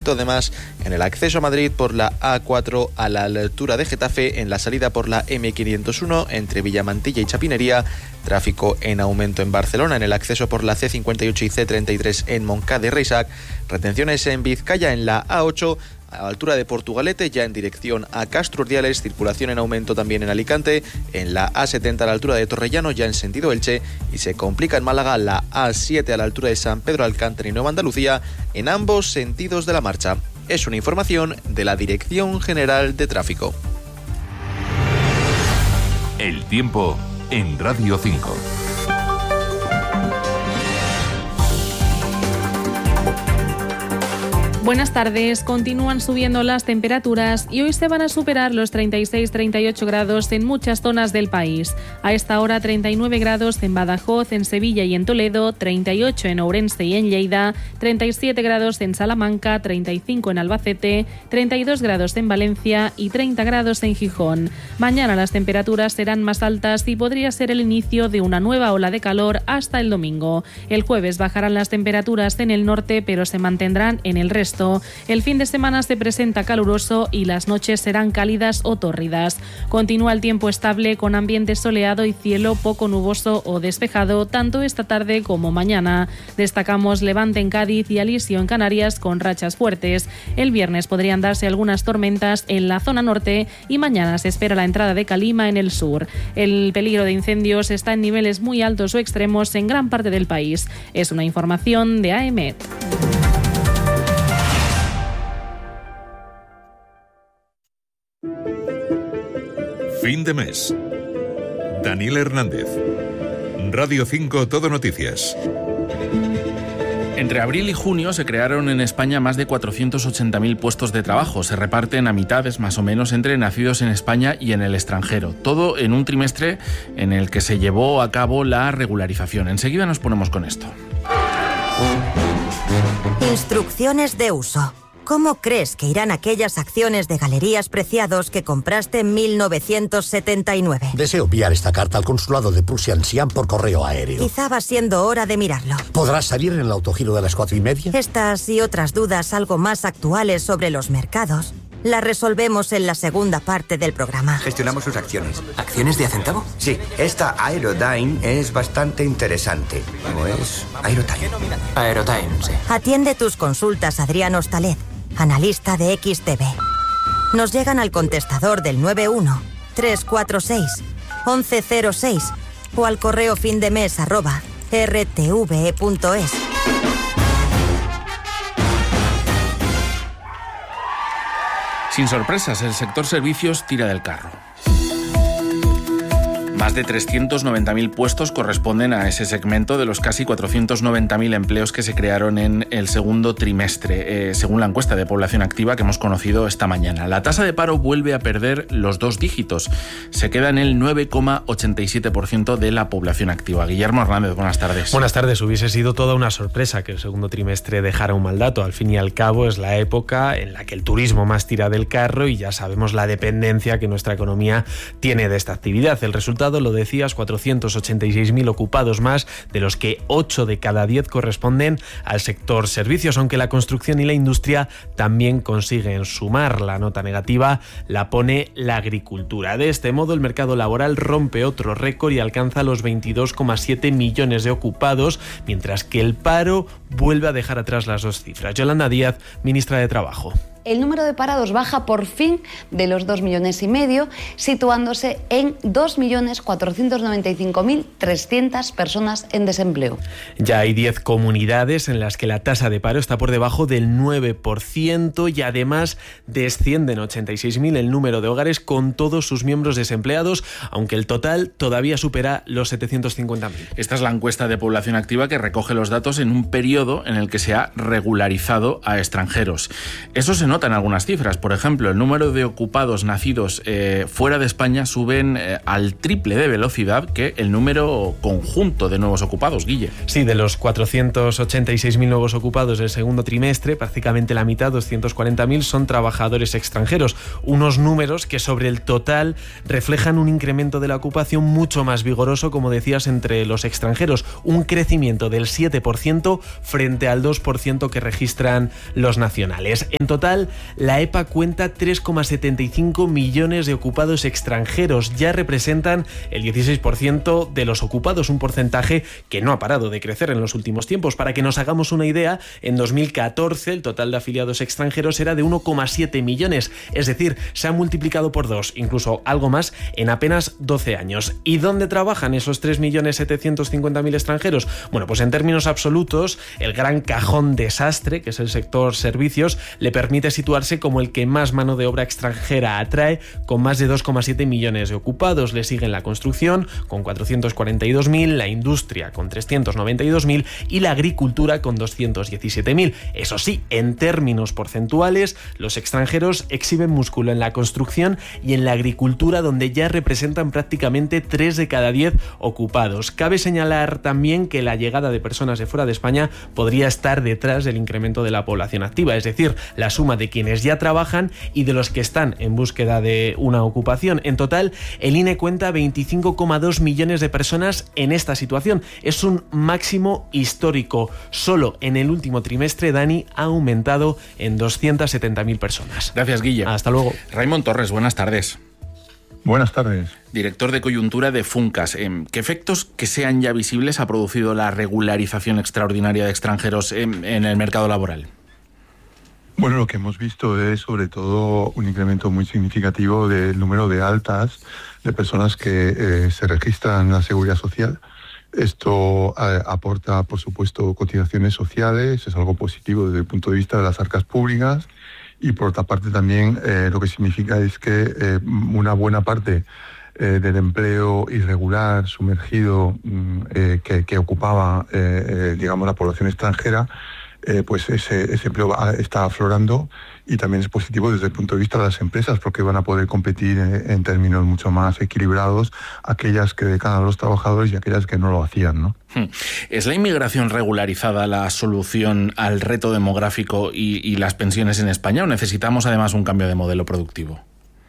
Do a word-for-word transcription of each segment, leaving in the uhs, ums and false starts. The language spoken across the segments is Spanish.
poquito de más en el acceso a Madrid por la A cuatro a la altura de Getafe, en la salida por la eme quinientos uno entre Villamantilla y Chapinería. Tráfico en aumento en Barcelona, en el acceso por la ce cincuenta y ocho y ce treinta y tres en Montcada y Reixac. Retenciones en Vizcaya en la A ocho a la altura de Portugalete, ya en dirección a Castro Urdiales. Circulación en aumento también en Alicante, en la A setenta a la altura de Torrellano, ya en sentido Elche, y se complica en Málaga la A siete a la altura de San Pedro Alcántara y Nueva Andalucía, en ambos sentidos de la marcha. Es una información de la Dirección General de Tráfico. El tiempo en Radio cinco. Buenas tardes. Continúan subiendo las temperaturas y hoy se van a superar los treinta y seis a treinta y ocho grados en muchas zonas del país. A esta hora treinta y nueve grados en Badajoz, en Sevilla y en Toledo, treinta y ocho en Ourense y en Lleida, treinta y siete grados en Salamanca, treinta y cinco en Albacete, treinta y dos grados en Valencia y treinta grados en Gijón. Mañana las temperaturas serán más altas y podría ser el inicio de una nueva ola de calor hasta el domingo. El jueves bajarán las temperaturas en el norte, pero se mantendrán en el resto. El fin de semana se presenta caluroso y las noches serán cálidas o tórridas. Continúa el tiempo estable con ambiente soleado y cielo poco nuboso o despejado tanto esta tarde como mañana. Destacamos Levante en Cádiz y Alisio en Canarias con rachas fuertes. El viernes podrían darse algunas tormentas en la zona norte y mañana se espera la entrada de calima en el sur. El peligro de incendios está en niveles muy altos o extremos en gran parte del país. Es una información de A E M E T. Fin de mes. Daniel Hernández. Radio cinco Todo Noticias. Entre abril y junio se crearon en España más de cuatrocientos ochenta mil puestos de trabajo. Se reparten a mitades más o menos entre nacidos en España y en el extranjero. Todo en un trimestre en el que se llevó a cabo la regularización. Enseguida nos ponemos con esto. Instrucciones de uso. ¿Cómo crees que irán aquellas acciones de Galerías Preciados que compraste en mil novecientos setenta y nueve? Deseo enviar esta carta al consulado de Prusia en Xi'an por correo aéreo. Quizá va siendo hora de mirarlo. ¿Podrás salir en el autogiro de las cuatro y media? Estas y otras dudas algo más actuales sobre los mercados las resolvemos en la segunda parte del programa. Gestionamos sus acciones. ¿Acciones de a centavo? Sí, esta Aerodyne es bastante interesante. ¿Cómo es? Aerodyne. Aerodyne, sí. Atiende tus consultas, Adrián Hostalet, analista de X T V. Nos llegan al contestador del nueve uno tres cuatro seis once cero seis o al correo findemes arroba rtve punto es. Sin sorpresas, el sector servicios tira del carro. Más de trescientos noventa mil puestos corresponden a ese segmento de los casi cuatrocientos noventa mil empleos que se crearon en el segundo trimestre, eh, según la encuesta de población activa que hemos conocido esta mañana. La tasa de paro vuelve a perder los dos dígitos. Se queda en el nueve coma ochenta y siete por ciento de la población activa. Guillermo Hernández, buenas tardes. Buenas tardes. Hubiese sido toda una sorpresa que el segundo trimestre dejara un mal dato. Al fin y al cabo es la época en la que el turismo más tira del carro y ya sabemos la dependencia que nuestra economía tiene de esta actividad. El resultado, lo decías, cuatrocientos ochenta y seis mil ocupados más, de los que ocho de cada diez corresponden al sector servicios, aunque la construcción y la industria también consiguen sumar. La nota negativa la pone la agricultura. De este modo, el mercado laboral rompe otro récord y alcanza los veintidós coma siete millones de ocupados, mientras que el paro vuelve a dejar atrás las dos cifras. Yolanda Díaz, ministra de Trabajo. El número de parados baja por fin de los dos millones y medio, situándose en dos millones cuatrocientos noventa y cinco mil trescientas personas en desempleo. Ya hay diez comunidades en las que la tasa de paro está por debajo del nueve por ciento y además descienden ochenta y seis mil el número de hogares con todos sus miembros desempleados, aunque el total todavía supera los setecientos cincuenta mil. Esta es la encuesta de población activa que recoge los datos en un periodo en el que se ha regularizado a extranjeros. Eso se nota notan algunas cifras. Por ejemplo, el número de ocupados nacidos eh, fuera de España suben eh, al triple de velocidad que el número conjunto de nuevos ocupados, Guille. Sí, de los cuatrocientos ochenta y seis mil nuevos ocupados del segundo trimestre, prácticamente la mitad, doscientos cuarenta mil, son trabajadores extranjeros. Unos números que sobre el total reflejan un incremento de la ocupación mucho más vigoroso, como decías, entre los extranjeros. Un crecimiento del siete por ciento frente al dos por ciento que registran los nacionales. En total, la E P A cuenta tres coma setenta y cinco millones de ocupados extranjeros. Ya representan el dieciséis por ciento de los ocupados, un porcentaje que no ha parado de crecer en los últimos tiempos. Para que nos hagamos una idea, en dos mil catorce el total de afiliados extranjeros era de uno coma siete millones, es decir, se ha multiplicado por dos, incluso algo más, en apenas doce años. ¿Y dónde trabajan esos tres millones setecientos cincuenta mil extranjeros? Bueno, pues en términos absolutos, el gran cajón desastre, que es el sector servicios, le permite situarse como el que más mano de obra extranjera atrae, con más de dos coma siete millones de ocupados. Le siguen la construcción, con cuatrocientos cuarenta y dos mil, la industria, con trescientos noventa y dos mil, y la agricultura, con doscientos diecisiete mil. Eso sí, en términos porcentuales, los extranjeros exhiben músculo en la construcción y en la agricultura, donde ya representan prácticamente tres de cada diez ocupados. Cabe señalar también que la llegada de personas de fuera de España podría estar detrás del incremento de la población activa, es decir, la suma de quienes ya trabajan y de los que están en búsqueda de una ocupación. En total, el I N E cuenta veinticinco coma dos millones de personas en esta situación. Es un máximo histórico. Solo en el último trimestre, Dani, ha aumentado en doscientas setenta mil personas. Gracias, Guille. Hasta luego. Raimon Torres, buenas tardes. Buenas tardes. Director de coyuntura de Funcas. ¿Qué efectos que sean ya visibles ha producido la regularización extraordinaria de extranjeros en, en el mercado laboral? Bueno, lo que hemos visto es sobre todo un incremento muy significativo del número de altas de personas que eh, se registran en la Seguridad Social. Esto eh, aporta, por supuesto, cotizaciones sociales, es algo positivo desde el punto de vista de las arcas públicas. Y por otra parte también eh, lo que significa es que eh, una buena parte eh, del empleo irregular, sumergido, eh, que, que ocupaba, eh, eh, digamos, la población extranjera, eh, pues ese, ese empleo está aflorando, y también es positivo desde el punto de vista de las empresas, porque van a poder competir en, en términos mucho más equilibrados aquellas que dedican a los trabajadores y aquellas que no lo hacían, ¿no? ¿Es la inmigración regularizada la solución al reto demográfico y, y las pensiones en España, o necesitamos además un cambio de modelo productivo?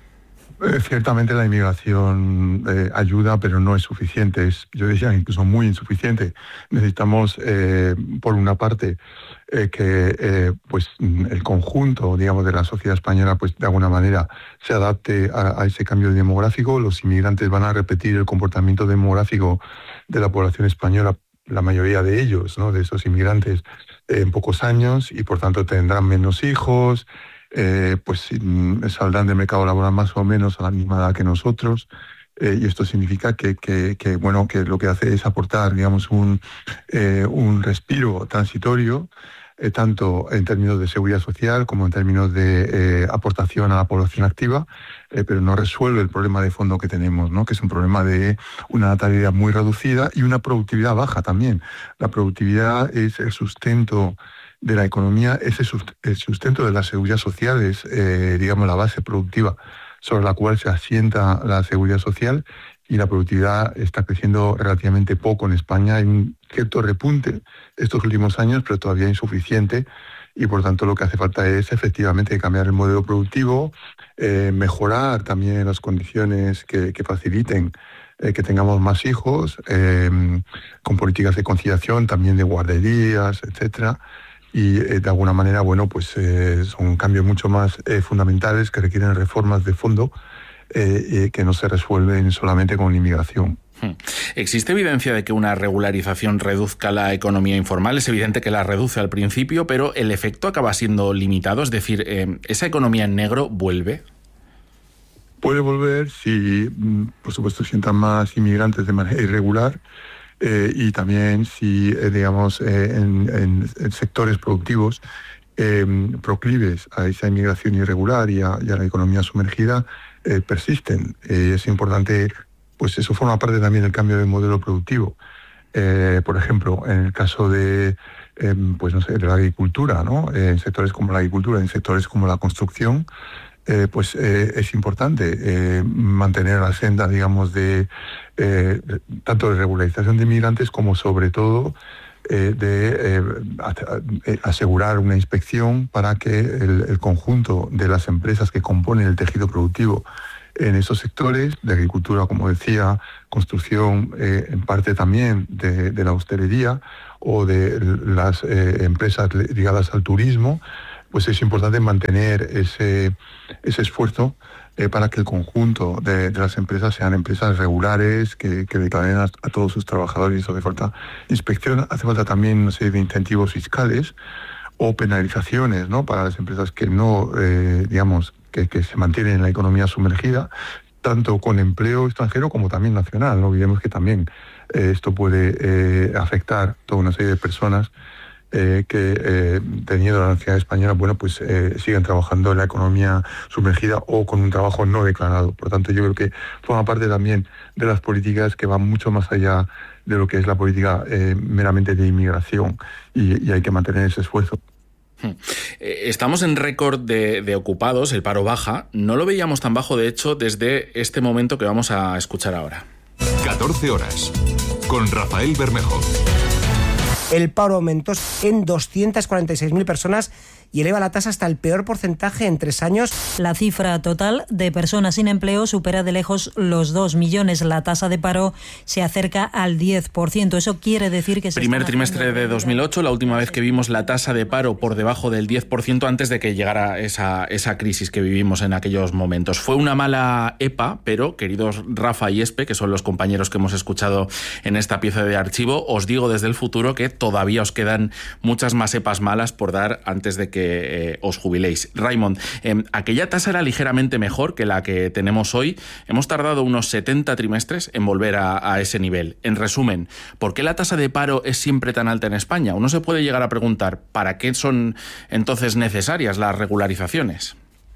Eh, ciertamente la inmigración eh, ayuda, pero no es suficiente. Es, yo decía, incluso muy insuficiente. Necesitamos, eh, por una parte, eh, que eh, pues el conjunto, digamos, de la sociedad española, pues de alguna manera se adapte a, a ese cambio demográfico. Los inmigrantes van a repetir el comportamiento demográfico de la población española, la mayoría de ellos, ¿no?, de esos inmigrantes, eh, en pocos años, y por tanto tendrán menos hijos. Eh, pues saldrán del mercado laboral más o menos a la misma edad que nosotros, eh, y esto significa que, que, que, bueno, que lo que hace es aportar, digamos, un, eh, un respiro transitorio, eh, tanto en términos de seguridad social como en términos de eh, aportación a la población activa, eh, pero no resuelve el problema de fondo que tenemos, ¿no?, que es un problema de una natalidad muy reducida y una productividad baja también. La productividad es el sustento de la economía, es el sustento de la seguridad social, es, eh, digamos, la base productiva sobre la cual se asienta la seguridad social, y la productividad está creciendo relativamente poco en España. Hay un cierto repunte estos últimos años, pero todavía insuficiente, y por tanto lo que hace falta es efectivamente cambiar el modelo productivo, eh, mejorar también las condiciones que, que faciliten eh, que tengamos más hijos, eh, con políticas de conciliación, también de guarderías, etcétera. Y eh, de alguna manera, bueno, pues eh, son cambios mucho más eh, fundamentales que requieren reformas de fondo, eh, eh, que no se resuelven solamente con inmigración. ¿Existe evidencia de que una regularización reduzca la economía informal? Es evidente que la reduce al principio, pero el efecto acaba siendo limitado, es decir, eh, ¿esa economía en negro vuelve? Puede volver si, por supuesto, si entran más inmigrantes de manera irregular. Eh, y también si, eh, digamos, eh, en, en, en sectores productivos eh, proclives a esa inmigración irregular y a, y a la economía sumergida eh, persisten. Eh, es importante, pues eso forma parte también del cambio de modelo productivo. Eh, por ejemplo, en el caso de eh, pues no sé, de la agricultura, ¿no? Eh, en sectores como la agricultura, en sectores como la construcción, eh, pues eh, es importante eh, mantener la senda, digamos, de eh, tanto de regularización de inmigrantes como sobre todo eh, de eh, asegurar una inspección para que el, el conjunto de las empresas que componen el tejido productivo en esos sectores de agricultura, como decía, construcción, eh, en parte también de, de la hostelería o de las eh, empresas ligadas al turismo, pues es importante mantener ese, ese esfuerzo eh, para que el conjunto de, de las empresas sean empresas regulares, que, que declaren a, a todos sus trabajadores. Eso hace falta inspección, hace falta también una serie de incentivos fiscales o penalizaciones, ¿no?, para las empresas que no, eh, digamos, que, que se mantienen en la economía sumergida, tanto con empleo extranjero como también nacional. No olvidemos que también eh, esto puede eh, afectar a toda una serie de personas eh, que, eh, teniendo la nacionalidad española, bueno, pues eh, siguen trabajando en la economía sumergida o con un trabajo no declarado. Por tanto, yo creo que forma parte también de las políticas que van mucho más allá de lo que es la política eh, meramente de inmigración, y, y hay que mantener ese esfuerzo. Estamos en récord de, de ocupados, el paro baja. No lo veíamos tan bajo, de hecho, desde este momento que vamos a escuchar ahora. catorce horas, con Rafael Bermejo. El paro aumentó en doscientas cuarenta y seis mil personas y eleva la tasa hasta el peor porcentaje en tres años. La cifra total de personas sin empleo supera de lejos los dos millones. La tasa de paro se acerca al diez por ciento. Eso quiere decir que... Se Primer trimestre de dos mil ocho, la última vez que vimos la tasa de paro por debajo del diez por ciento antes de que llegara esa, esa crisis que vivimos en aquellos momentos. Fue una mala EPA, pero, queridos Rafa y Espe, que son los compañeros que hemos escuchado en esta pieza de archivo, os digo desde el futuro que todavía os quedan muchas más EPAs malas por dar antes de que que eh, os jubiléis. Raimon, eh, aquella tasa era ligeramente mejor que la que tenemos hoy. Hemos tardado unos setenta trimestres en volver a, a ese nivel. En resumen, ¿por qué la tasa de paro es siempre tan alta en España? Uno se puede llegar a preguntar, ¿para qué son entonces necesarias las regularizaciones?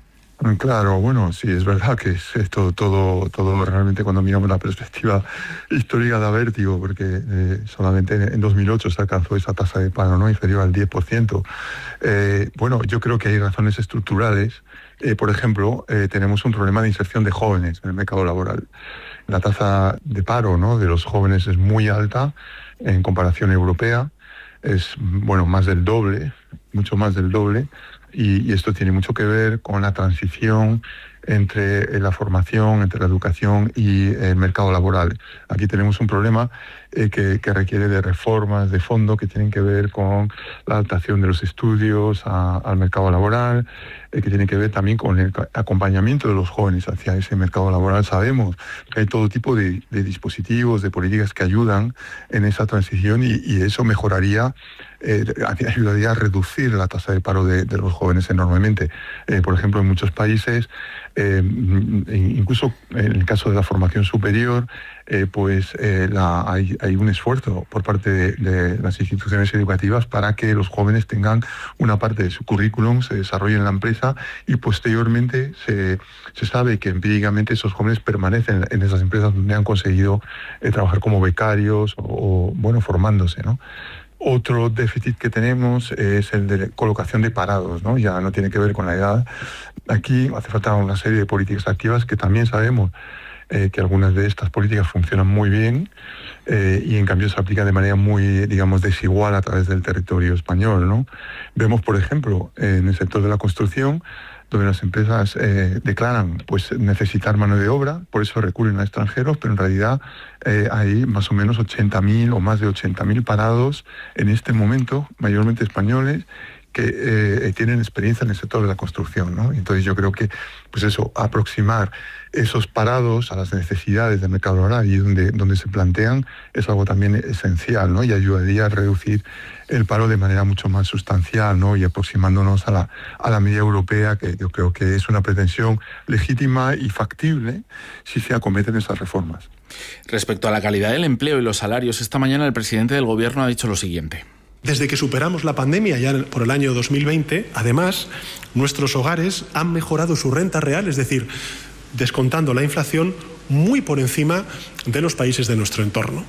Claro, bueno, sí, es verdad que es esto todo, todo realmente, cuando miramos la perspectiva histórica, da vértigo, porque eh, solamente en dos mil ocho se alcanzó esa tasa de paro, ¿no?, inferior al diez por ciento. Eh, bueno, yo creo que hay razones estructurales. Eh, por ejemplo, eh, tenemos un problema de inserción de jóvenes en el mercado laboral. La tasa de paro, ¿no?, de los jóvenes es muy alta en comparación europea. Es, bueno, más del doble, mucho más del doble. Y, y esto tiene mucho que ver con la transición entre la formación, entre la educación y el mercado laboral. Aquí tenemos un problema eh, que, que requiere de reformas de fondo que tienen que ver con la adaptación de los estudios a, al mercado laboral, eh, que tiene que ver también con el acompañamiento de los jóvenes hacia ese mercado laboral. Sabemos que hay todo tipo de, de dispositivos, de políticas que ayudan en esa transición, y, y eso mejoraría, eh, ayudaría a reducir la tasa de paro de, de los jóvenes enormemente. Eh, por ejemplo, en muchos países, Eh, incluso en el caso de la formación superior, eh, pues eh, la, hay, hay un esfuerzo por parte de, de las instituciones educativas para que los jóvenes tengan una parte de su currículum, se desarrolle en la empresa, y posteriormente se, se sabe que empíricamente esos jóvenes permanecen en esas empresas donde han conseguido eh, trabajar como becarios o, o bueno, formándose, ¿no? Otro déficit que tenemos es el de colocación de parados, ¿no? Ya no tiene que ver con la edad. Aquí hace falta una serie de políticas activas que también sabemos eh, que algunas de estas políticas funcionan muy bien eh, y en cambio se aplican de manera muy, digamos, desigual a través del territorio español, ¿no? Vemos, por ejemplo, en el sector de la construcción, donde las empresas eh, declaran pues necesitar mano de obra, por eso recurren a extranjeros, pero en realidad eh, hay más o menos ochenta mil o más de ochenta mil parados en este momento, mayormente españoles, que eh, tienen experiencia en el sector de la construcción, ¿no? Entonces yo creo que, pues eso, aproximar esos parados a las necesidades del mercado laboral y donde, donde se plantean es algo también esencial, ¿no? Y ayudaría a reducir el paro de manera mucho más sustancial, ¿no? Y aproximándonos a la, a la media europea, que yo creo que es una pretensión legítima y factible si se acometen esas reformas. Respecto a la calidad del empleo y los salarios, esta mañana el presidente del Gobierno ha dicho lo siguiente. Desde que superamos la pandemia ya por el año dos mil veinte, además, nuestros hogares han mejorado su renta real, es decir, descontando la inflación, muy por encima de los países de nuestro entorno.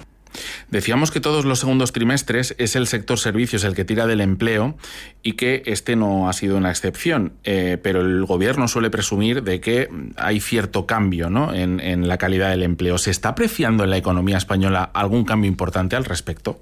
Decíamos que todos los segundos trimestres es el sector servicios el que tira del empleo y que este no ha sido una excepción, eh, pero el gobierno suele presumir de que hay cierto cambio, ¿no?, en, en la calidad del empleo. ¿Se está apreciando en la economía española algún cambio importante al respecto?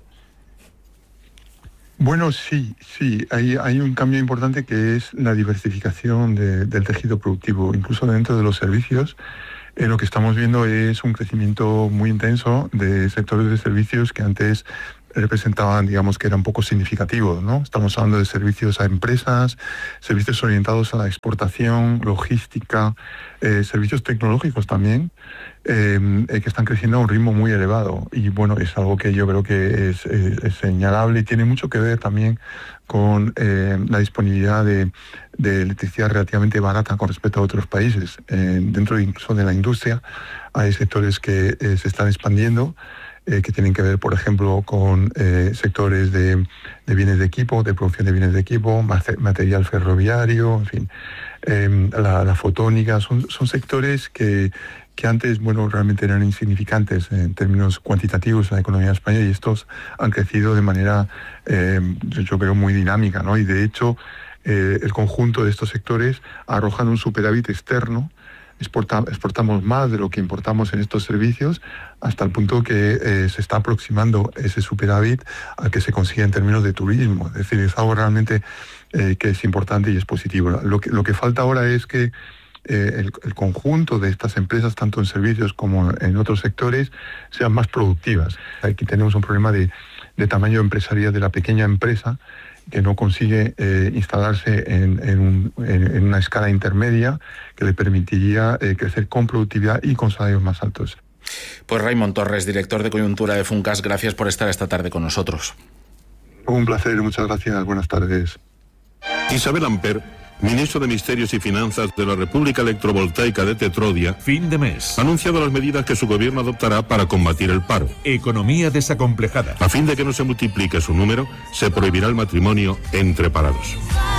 Bueno, sí, sí, hay, hay un cambio importante que es la diversificación de, del tejido productivo, incluso dentro de los servicios. Eh, lo que estamos viendo es un crecimiento muy intenso de sectores de servicios que antes representaban, digamos, que eran poco significativos, ¿no? Estamos hablando de servicios a empresas, servicios orientados a la exportación, logística, eh, servicios tecnológicos también, eh, eh, que están creciendo a un ritmo muy elevado. Y bueno, es algo que yo creo que es, es, es señalable y tiene mucho que ver también con eh, la disponibilidad de, de electricidad relativamente barata con respecto a otros países. Eh, dentro incluso de la industria hay sectores que eh, se están expandiendo, Eh, que tienen que ver, por ejemplo, con eh, sectores de, de bienes de equipo, de producción de bienes de equipo, material ferroviario, en fin, eh, la, la fotónica, son, son sectores que, que antes, bueno, realmente eran insignificantes en términos cuantitativos en la economía española, y estos han crecido de manera, eh, yo creo, muy dinámica, ¿no? Y de hecho, eh, el conjunto de estos sectores arrojan un superávit externo. Exporta, exportamos más de lo que importamos en estos servicios, hasta el punto que eh, se está aproximando ese superávit al que se consigue en términos de turismo. Es decir, es algo realmente eh, que es importante y es positivo. Lo que, lo que falta ahora es que eh, el, el conjunto de estas empresas, tanto en servicios como en otros sectores, sean más productivas. Aquí tenemos un problema de, de tamaño empresarial de la pequeña empresa, que no consigue eh, instalarse en, en, un, en, en una escala intermedia que le permitiría eh, crecer con productividad y con salarios más altos. Pues Raimon Torres, director de coyuntura de Funcas, gracias por estar esta tarde con nosotros. Un placer, muchas gracias, buenas tardes. Isabel Amper, ministro de Misterios y Finanzas de la República Electrovoltaica de Tetrodia, fin de mes, ha anunciado las medidas que su gobierno adoptará para combatir el paro. Economía desacomplejada. A fin de que no se multiplique su número, se prohibirá el matrimonio entre parados.